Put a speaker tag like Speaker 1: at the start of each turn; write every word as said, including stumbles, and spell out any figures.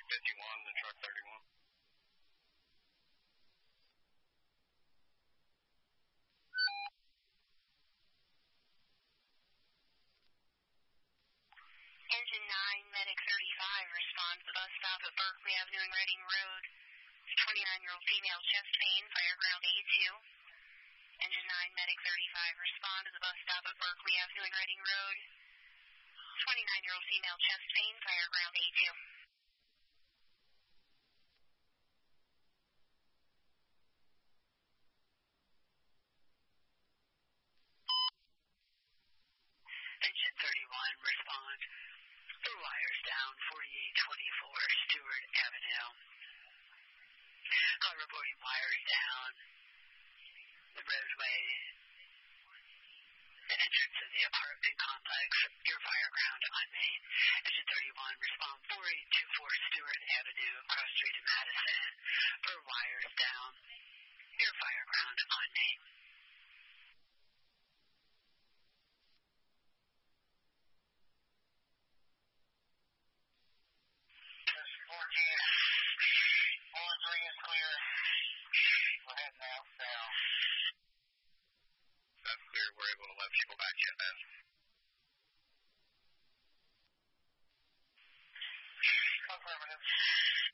Speaker 1: fifty-one, the truck thirty-one.
Speaker 2: Engine nine, Medic thirty-five, responds to bus stop at Berkeley Avenue and Reading Road. twenty-nine-year-old female chest pain, fire ground A two. Engine nine, Medic thirty-five, respond to the bus stop at Berkeley Avenue and Reading Road. twenty-nine-year-old female chest pain, fire ground A two.
Speaker 3: Engine thirty-one, respond. The wires down, forty-eight twenty-four Stewart Avenue. Uh, reporting wires down. The roadway. The entrance of the apartment complex. Your fire ground on Main. Engine thirty-one, respond forty-eight twenty-four Stewart Avenue, cross street of Madison. For wires down. Your fire ground on Main.
Speaker 1: four G, four three is clear. We're heading out now. That's clear. We're able to let people back in then. Affirmative.